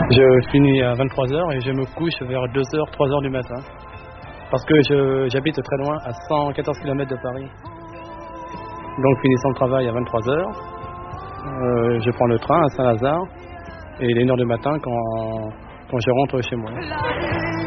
Je finis à 23h et je me couche vers 2h, 3h du matin. Parce que j'habite très loin, à 114 km de Paris. Donc finissant le travail à 23h, je prends le train à Saint-Lazare et il est 1h du matin quand je rentre chez moi.